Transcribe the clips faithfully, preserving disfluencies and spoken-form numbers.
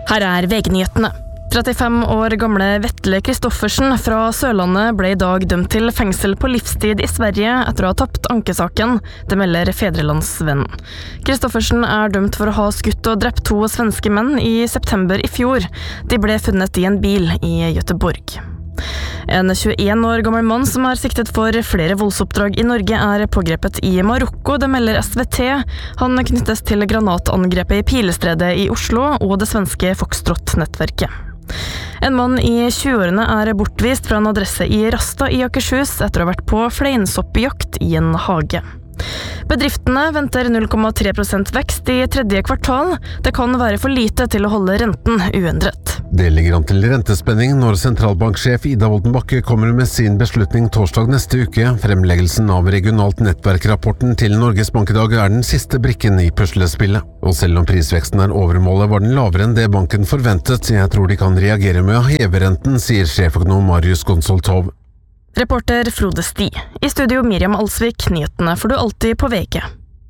Her er V G-nyhetene. trettifem år gamle Vetle Kristoffersen fra Sørlandet ble i dag dømt til fengsel på livstid i Sverige etter å ha tapt ankesaken, det melder Fedrelandsvennen. Kristoffersen er dømt for å ha skutt og drept to svenske menn i september i fjor. De ble funnet i en bil i Göteborg. En tjueen år gammel mann som er siktet for flere voldsoppdrag i Norge er pågrepet i Marokko, det melder S V T. Han knyttes til granatangrepet i Pilestredet i Oslo og det svenske Foxtrot-nettverket. En mann i tjueårene er bortvist fra en adresse i Rasta i Akershus etter å ha vært på fleinsoppjakt i en hage. Bedriftene venter null komma tre prosent vekst i tredje kvartal. Det kan være for lite til å holde renten uendret. Det ligger an til rentespenning når sentralbanksjef Ida Wolden Bakke kommer med sin beslutning torsdag neste uke. Fremleggelsen av regionalt nettverkrapporten til Norges Bank i dag er den siste brikken i puslespillet. Og selv om prisveksten er over målet, var den lavere enn det banken forventet. Jeg tror de kan reagere med å heve renten, sier sjeføkonom Marius Gonsoltov. Reporter Frode Sti. I studio Miriam Alsvik, nyhetene får du alltid på V G.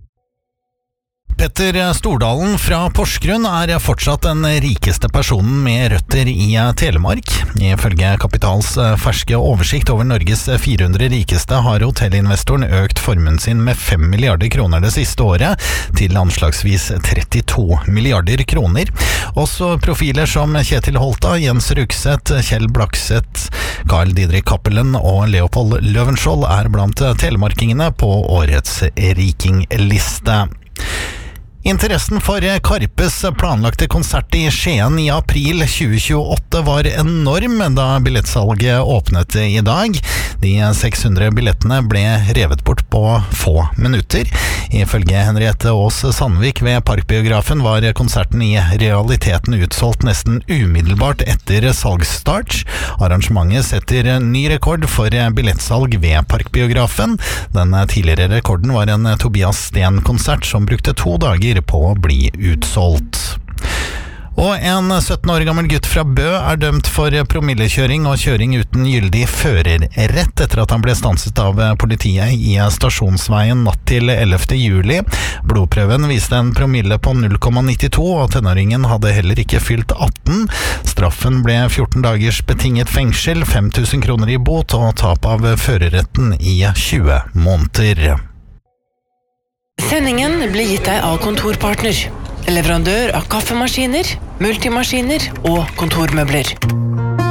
Petter Stordalen fra Porsgrunn er fortsatt den rikeste personen med røtter i Telemark. Ifølge Kapitals ferske oversikt over Norges fire hundre rikeste har hotellinvestoren økt formuen sin med fem milliarder kroner det siste året, til anslagsvis trettito milliarder kroner. Også profiler som Kjetil Holta, Jens Rugseth, Kjell Blakseth, Carl Didrik Cappelen og Leopold Løvenskiold er blant telemarkingene på årets rikingliste. Interessen for Karpes planlagte konsert i Skien i april tjue tjueåtte var enorm da billettsalget åpnet i dag. De seks hundre billettene ble revet bort på få minutter. Ifølge Henriette Aas Sandvik ved Parkbiografen var konserten i realiteten utsolgt nesten umiddelbart etter salgsstart. Arrangementet setter ny rekord for billettsalg ved Parkbiografen. Den tidligere rekorden var en Tobias Sten-konsert som brukte to dager på å bli utsolgt. Og en sytten år gammel gutt fra Bø er dømt for promillekjøring og kjøring uten gyldig førerrett etter at han ble stanset av politiet i Stasjonsveien natt til ellevte juli. Blodprøven viste en promille på null komma nittito, og tenåringen hadde heller ikke fylt atten. Straffen ble fjorten dagers betinget fengsel, fem tusen kroner i bot og tap av førerretten i tjue måneder. Sendingen blir gitt deg av Kontorpartner, leverandør av kaffemaskiner, multimaskiner og kontormøbler.